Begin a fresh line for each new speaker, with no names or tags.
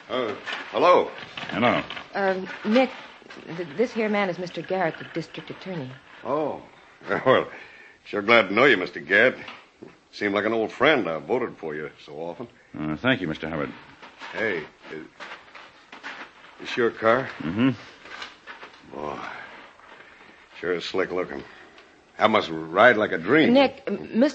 Hello.
Hello.
Nick, this here man is Mr. Garrett, the district attorney.
Oh. Well, sure glad to know you, Mr. Gadd. Seemed like an old friend. I voted for you so often.
Thank you, Mr. Howard.
Hey, is your car?
Mm-hmm.
Boy, sure is slick looking. That must ride like a dream.
Nick, Mr.